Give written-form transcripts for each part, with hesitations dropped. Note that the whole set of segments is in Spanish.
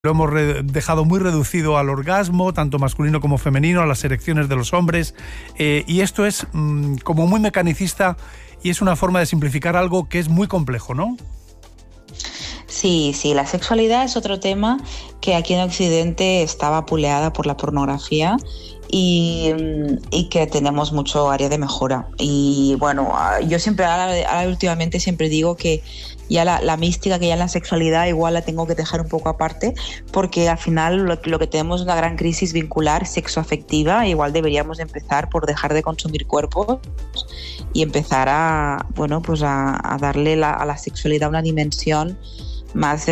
Lo hemos dejado muy reducido al orgasmo, tanto masculino como femenino, a las erecciones de los hombres, y esto es como muy mecanicista y es una forma de simplificar algo que es muy complejo, ¿no? Sí, la sexualidad es otro tema que aquí en Occidente está vapuleada por la pornografía y que tenemos mucho área de mejora. Y bueno, yo siempre, ahora últimamente siempre digo que ya la mística que ya en la sexualidad igual la tengo que dejar un poco aparte, porque al final lo que tenemos es una gran crisis vincular sexoafectiva. Igual deberíamos empezar por dejar de consumir cuerpos y empezar a darle a la sexualidad una dimensión más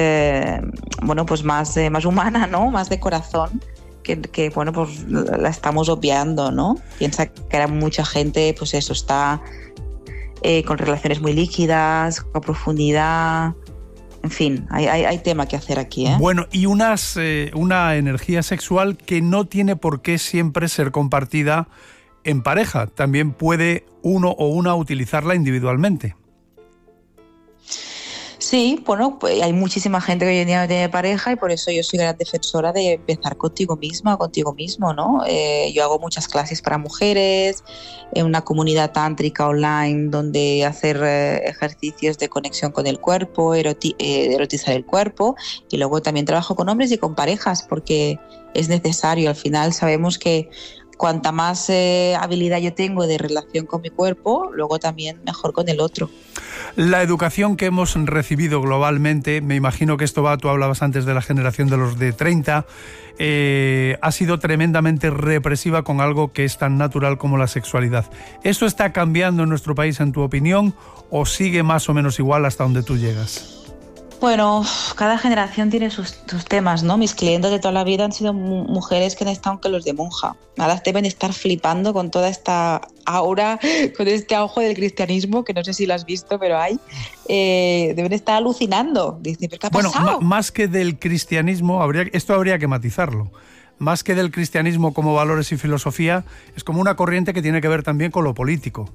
más humana, ¿no? Más de corazón, que la estamos obviando, ¿no? Piensa que era mucha gente, pues eso, está con relaciones muy líquidas, con profundidad. En fin, hay tema que hacer aquí, ¿eh? Bueno, y una energía sexual que no tiene por qué siempre ser compartida en pareja. También puede uno o una utilizarla individualmente. Sí, bueno, pues hay muchísima gente que hoy en día no tiene pareja y por eso yo soy gran defensora de empezar contigo misma o contigo mismo, ¿no? Yo hago muchas clases para mujeres, en una comunidad tántrica online donde hacer ejercicios de conexión con el cuerpo, erotizar el cuerpo, y luego también trabajo con hombres y con parejas porque es necesario. Al final sabemos que cuanta más habilidad yo tengo de relación con mi cuerpo, luego también mejor con el otro. La educación que hemos recibido globalmente, me imagino que esto tú hablabas antes de la generación de los de 30, ha sido tremendamente represiva con algo que es tan natural como la sexualidad. ¿Esto está cambiando en nuestro país, en tu opinión, o sigue más o menos igual hasta donde tú llegas? Bueno, cada generación tiene sus temas, ¿no? Mis clientes de toda la vida han sido mujeres que han estado que los de monja. Ahora deben estar flipando con toda esta aura, con este auge del cristianismo, que no sé si lo has visto, pero hay. Deben estar alucinando. Dicen, ¿pero qué ha pasado? Bueno, más que del cristianismo, esto habría que matizarlo. Más que del cristianismo como valores y filosofía, es como una corriente que tiene que ver también con lo político.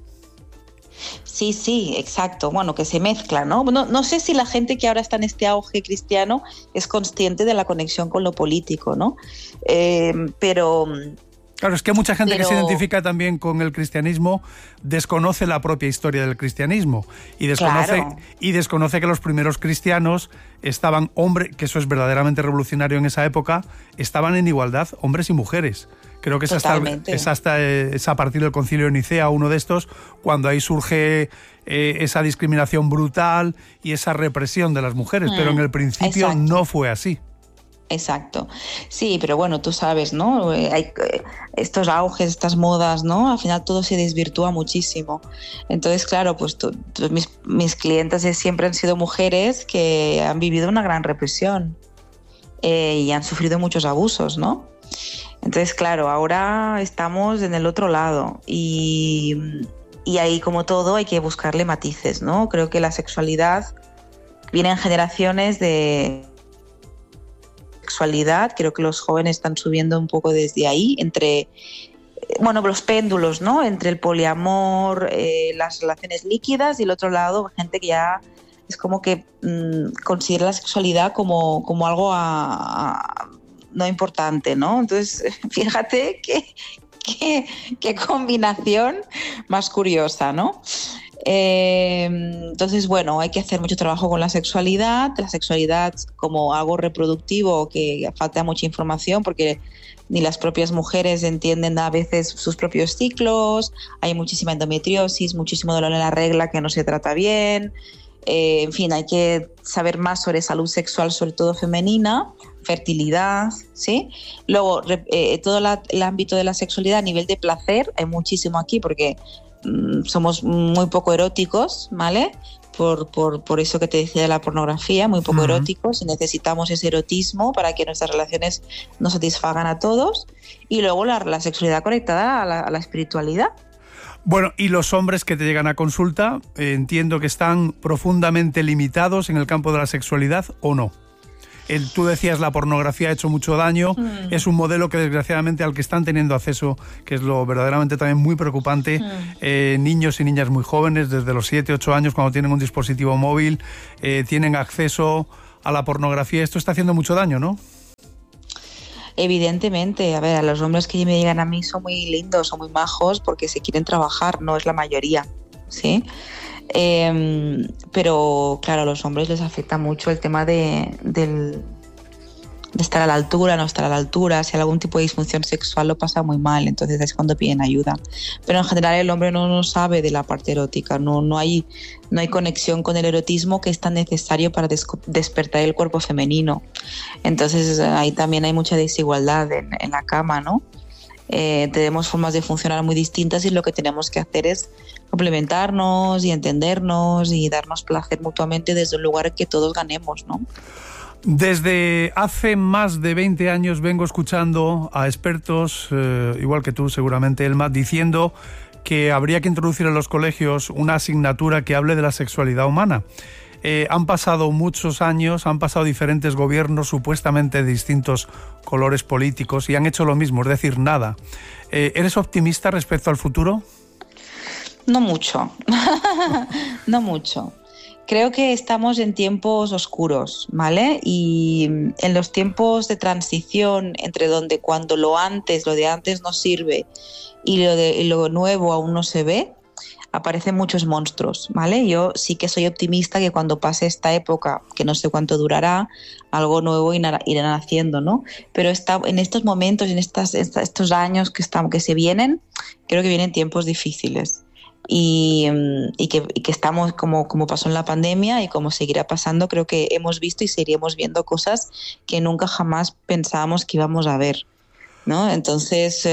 Sí, exacto. Bueno, que se mezcla, ¿no? No sé si la gente que ahora está en este auge cristiano es consciente de la conexión con lo político, ¿no? Pero... Claro, es que mucha gente que se identifica también con el cristianismo desconoce la propia historia del cristianismo y desconoce que los primeros cristianos estaban, que eso es verdaderamente revolucionario en esa época, estaban en igualdad, hombres y mujeres. Creo que es hasta a partir del Concilio de Nicea, uno de estos, cuando ahí surge esa discriminación brutal y esa represión de las mujeres, pero en el principio no fue así. Exacto. Sí, pero bueno, tú sabes, ¿no? Hay estos auges, estas modas, ¿no? Al final todo se desvirtúa muchísimo. Entonces, claro, pues mis clientes siempre han sido mujeres que han vivido una gran represión y han sufrido muchos abusos, ¿no? Entonces, claro, ahora estamos en el otro lado y ahí, como todo, hay que buscarle matices, ¿no? Creo que la sexualidad viene en generaciones de sexualidad. Creo que los jóvenes están subiendo un poco desde ahí, entre los péndulos, ¿no? Entre el poliamor, las relaciones líquidas, y el otro lado, gente que ya es como que considera la sexualidad como algo no importante, ¿no? Entonces, fíjate qué combinación más curiosa, ¿no? Entonces, bueno, hay que hacer mucho trabajo con la sexualidad como algo reproductivo, que falta mucha información porque ni las propias mujeres entienden a veces sus propios ciclos, hay muchísima endometriosis, muchísimo dolor en la regla que no se trata bien. En fin, hay que saber más sobre salud sexual, sobre todo femenina, fertilidad, ¿sí? Luego, todo el ámbito de la sexualidad a nivel de placer, hay muchísimo aquí porque somos muy poco eróticos, ¿vale? Por eso que te decía de la pornografía, muy poco eróticos, y necesitamos ese erotismo para que nuestras relaciones nos satisfagan a todos. Y luego la sexualidad conectada a la espiritualidad. Bueno, y los hombres que te llegan a consulta, entiendo que están profundamente limitados en el campo de la sexualidad, ¿o no? Tú decías, la pornografía ha hecho mucho daño, es un modelo que desgraciadamente al que están teniendo acceso, que es lo verdaderamente también muy preocupante, niños y niñas muy jóvenes, desde los 7, 8 años, cuando tienen un dispositivo móvil, tienen acceso a la pornografía. Esto está haciendo mucho daño, ¿no? Evidentemente, a ver, a los hombres que me llegan a mí son muy lindos, son muy majos porque se quieren trabajar, no es la mayoría, ¿sí? Pero claro, a los hombres les afecta mucho el tema de estar a la altura, no estar a la altura. Si hay algún tipo de disfunción sexual lo pasa muy mal, entonces es cuando piden ayuda. Pero en general el hombre no sabe de la parte erótica, no hay conexión con el erotismo que es tan necesario para despertar el cuerpo femenino. Entonces ahí también hay mucha desigualdad en la cama, ¿no? Tenemos formas de funcionar muy distintas y lo que tenemos que hacer es complementarnos y entendernos y darnos placer mutuamente desde un lugar que todos ganemos, ¿no? Desde hace más de 20 años vengo escuchando a expertos, igual que tú seguramente, Elma, diciendo que habría que introducir en los colegios una asignatura que hable de la sexualidad humana. Han pasado muchos años, han pasado diferentes gobiernos supuestamente de distintos colores políticos y han hecho lo mismo, es decir, nada. ¿Eres optimista respecto al futuro? No mucho, no mucho. Creo que estamos en tiempos oscuros, ¿vale? Y en los tiempos de transición entre donde cuando lo de antes no sirve y lo nuevo aún no se ve, aparecen muchos monstruos, ¿vale? Yo sí que soy optimista que cuando pase esta época, que no sé cuánto durará, algo nuevo irán haciendo, ¿no? Pero en estos momentos, en estos años que se vienen, creo que vienen tiempos difíciles. Y que estamos como pasó en la pandemia y como seguirá pasando, creo que hemos visto y seguiremos viendo cosas que nunca jamás pensábamos que íbamos a ver, ¿no? Entonces,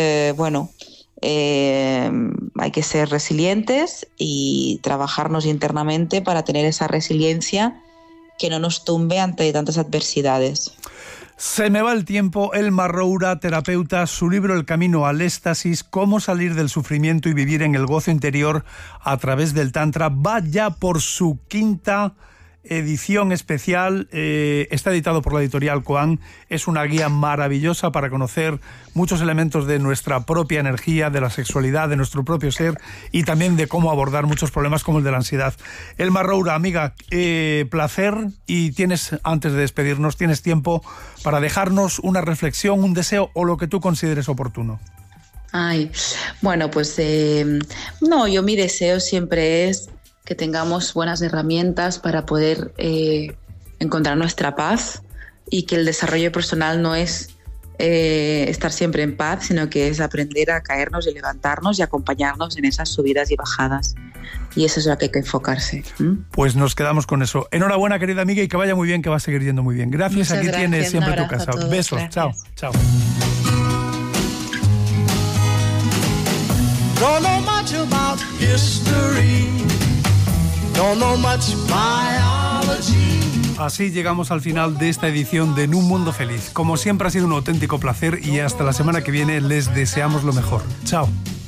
hay que ser resilientes y trabajarnos internamente para tener esa resiliencia que no nos tumbe ante tantas adversidades. Se me va el tiempo. Elma Roura, terapeuta, su libro El camino al éxtasis, cómo salir del sufrimiento y vivir en el gozo interior a través del Tantra, va ya por su 5ª edición especial. Está editado por la editorial Koan. Es una guía maravillosa para conocer muchos elementos de nuestra propia energía, de la sexualidad, de nuestro propio ser y también de cómo abordar muchos problemas como el de la ansiedad. Elma Roura, amiga, placer, y antes de despedirnos, tienes tiempo para dejarnos una reflexión, un deseo o lo que tú consideres oportuno. Bueno, pues yo mi deseo siempre es que tengamos buenas herramientas para poder encontrar nuestra paz, y que el desarrollo personal no es estar siempre en paz, sino que es aprender a caernos y levantarnos y acompañarnos en esas subidas y bajadas. Y eso es lo que hay que enfocarse. Pues nos quedamos con eso. Enhorabuena, querida amiga, y que vaya muy bien, que va a seguir yendo muy bien. Gracias. Muchas gracias. Tienes siempre tu casa. Besos. Gracias. Chao. Don't know much about history. Don't know much biology. Así llegamos al final de esta edición de En un Mundo Feliz. Como siempre ha sido un auténtico placer y hasta la semana que viene les deseamos lo mejor. Chao.